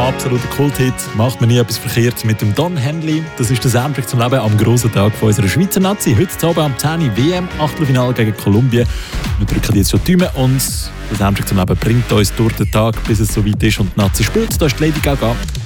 absoluter Kulthit. Macht man nie etwas verkehrt mit dem Don Henley. Das ist der Soundtrack zum Leben am grossen Tag von unserer Schweizer Nazi. Heute Abend am 10 Uhr WM, Achtelfinale gegen Kolumbien. Wir drücken jetzt schon die Daumen und der Soundtrack zum Leben bringt uns durch den Tag, bis es soweit ist und die Nazi spielt. Da ist Lady Gaga.